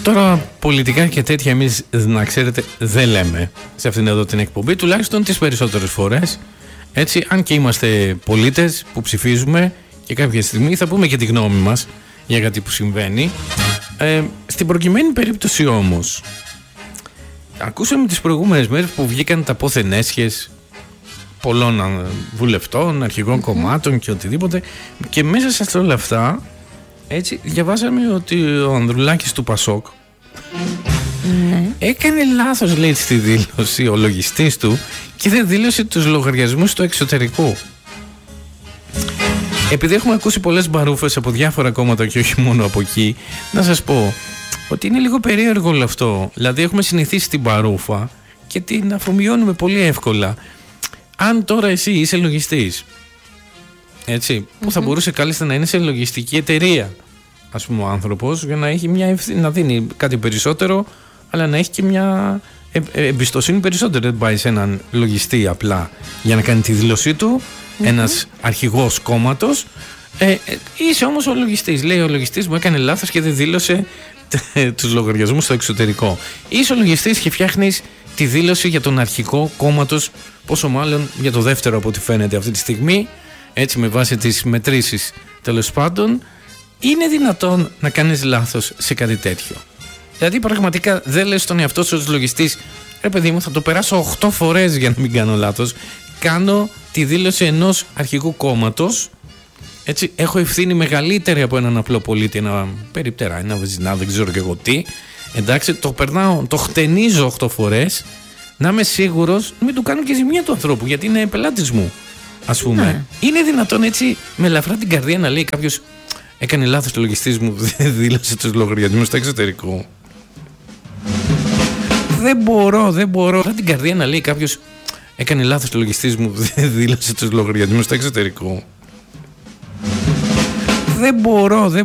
Τώρα πολιτικά και τέτοια εμείς, να ξέρετε, δεν λέμε σε αυτήν εδώ την εκπομπή, τουλάχιστον τις περισσότερες φορές. Έτσι, αν και είμαστε πολίτες που ψηφίζουμε και κάποια στιγμή θα πούμε και τη γνώμη μας για κάτι που συμβαίνει. Στην προκειμένη περίπτωση όμως, ακούσαμε τις προηγούμενες μέρες που βγήκαν τα πόθεν έσχες πολλών βουλευτών, αρχηγών κομμάτων και οτιδήποτε, και μέσα σε όλα αυτά, έτσι, διαβάσαμε ότι ο Ανδρουλάκης του Πασόκ έκανε λάθος, λέει, στη δήλωση ο λογιστής του και δεν δήλωσε τους λογαριασμούς στο εξωτερικό. Επειδή έχουμε ακούσει πολλές μπαρούφες από διάφορα κόμματα και όχι μόνο από εκεί, να σας πω ότι είναι λίγο περίεργο όλο αυτό. Δηλαδή έχουμε συνηθίσει την μπαρούφα και την αφομοιώνουμε πολύ εύκολα. Αν τώρα εσύ είσαι λογιστής, έτσι, που θα μπορούσε κάλλιστα να είναι σε λογιστική εταιρεία, ας πούμε, ο άνθρωπος, για να έχει μια ευθύνη, να δίνει κάτι περισσότερο, αλλά να έχει και μια εμπιστοσύνη περισσότερη. Δεν πάει σε έναν λογιστή απλά για να κάνει τη δήλωσή του, ένας αρχηγός κόμματος. Είσαι όμως ο λογιστής. Λέει ο λογιστής μου έκανε λάθος και δεν δήλωσε τους λογαριασμούς στο εξωτερικό. Είσαι ο λογιστής και φτιάχνεις τη δήλωση για τον αρχηγό κόμματος, πόσο μάλλον για το δεύτερο από ό,τι φαίνεται αυτή τη στιγμή, έτσι, με βάση τις μετρήσεις τέλος πάντων. Είναι δυνατόν να κάνεις λάθος σε κάτι τέτοιο? Δηλαδή πραγματικά δεν λες στον εαυτό σου ως λογιστής, ρε παιδί μου, θα το περάσω 8 φορές για να μην κάνω λάθος, κάνω τη δήλωση ενός αρχηγού κόμματος, έτσι, έχω ευθύνη μεγαλύτερη από έναν απλό πολίτη, ένα περιπτερά, ένα βεζινά, δεν ξέρω και εγώ τι, εντάξει, το περνάω, το χτενίζω 8 φορές, να είμαι σίγουρος μην του κάνω και ζημιά του ανθρώπου, γιατί είναι πελάτης μου, ας πούμε. Είναι δυνατόν έτσι με ελαφρά την καρδία να λέει κάποιος, έκανε λάθος το λογιστής μου, δεν δήλωσε τους λογαριασμούς στο εξωτερικό? Δεν μπορώ. Ελαφρά την καρδία να λέει κάποιος, έκανε λάθος το λογιστής μου, δεν δήλωσε τους λογαριασμούς στο εξωτερικό. Δεν μπορώ.